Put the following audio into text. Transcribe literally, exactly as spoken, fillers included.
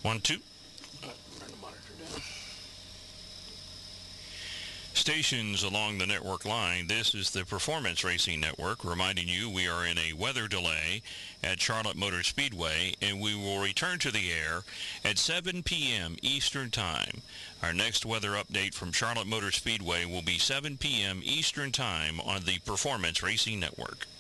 One, two. Uh, turn the monitor down. Stations along the network line, this is the Performance Racing Network, reminding you we are in a weather delay at Charlotte Motor Speedway, and we will return to the air at seven p.m. Eastern Time. Our next weather update from Charlotte Motor Speedway will be seven p.m. Eastern Time on the Performance Racing Network.